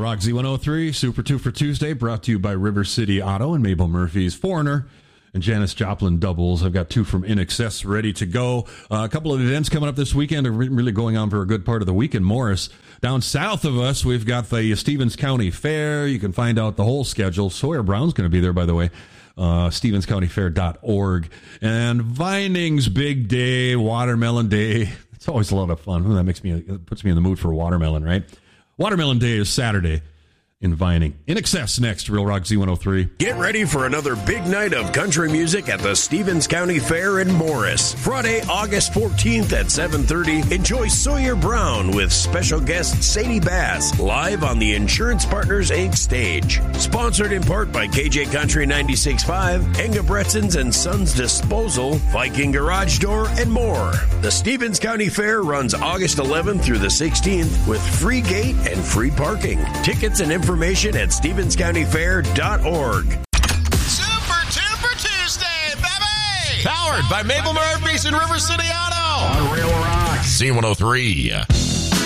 Rock Z103, Super 2 for Tuesday, brought to you by River City Auto and Mabel Murphy's Foreigner and Janis Joplin doubles. I've got two from In Excess ready to go. A couple of events coming up this weekend are really going on for a good part of the week in Morris. Down south of us, we've got the Stevens County Fair. You can find out the whole schedule. Sawyer Brown's going to be there, by the way. StevensCountyFair.org. And Vining's Big Day, Watermelon Day. It's always a lot of fun. That puts me in the mood for a watermelon, right? Watermelon Day is Saturday in Vining. In Excess next, Real Rock Z103. Get ready for another big night of country music at the Stevens County Fair in Morris. Friday, August 14th at 7:30. Enjoy Sawyer Brown with special guest Sadie Bass live on the Insurance Partners Inc. stage. Sponsored in part by KJ Country 96.5, Enga Bretsons and Sons Disposal, Viking Garage Door, and more. The Stevens County Fair runs August 11th through the 16th with free gate and free parking. Tickets and information at StevensCountyFair.org. Super Tuber Tuesday, baby! Powered by Mabel Murphy's and River City Auto. On Real Rock Z103.